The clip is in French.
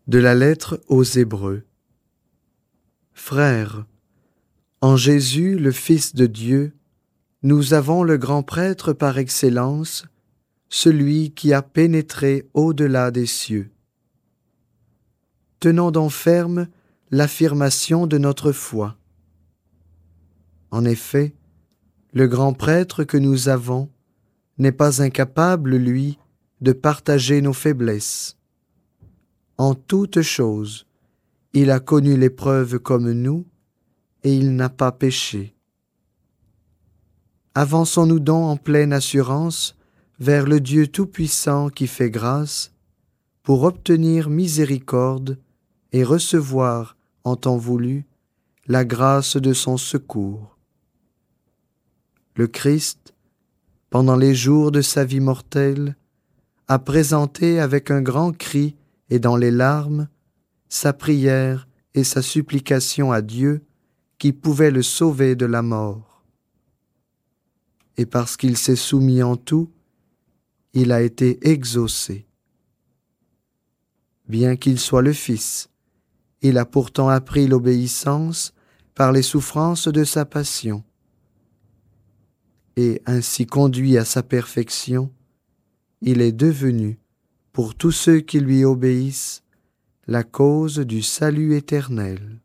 De la lettre aux Hébreux. Frères, en Jésus, le Fils de Dieu, nous avons le grand prêtre par excellence, celui qui a pénétré au-delà des cieux. Tenons donc ferme l'affirmation de notre foi. En effet, le grand prêtre que nous avons n'est pas incapable, lui, de partager nos faiblesses. En toutes choses, il a connu l'épreuve comme nous, et il n'a pas péché. Avançons-nous donc en pleine assurance vers le Dieu Tout-Puissant qui fait grâce, pour obtenir miséricorde et recevoir, en temps voulu, la grâce de son secours. Le Christ, pendant les jours de sa vie mortelle, a présenté avec un grand cri et dans les larmes sa prière et sa supplication à Dieu qui pouvait le sauver de la mort. Et parce qu'il s'est soumis en tout, il a été exaucé. Bien qu'il soit le Fils, il a pourtant appris l'obéissance par les souffrances de sa passion. Et ainsi conduit à sa perfection, il est devenu, pour tous ceux qui lui obéissent, la cause du salut éternel.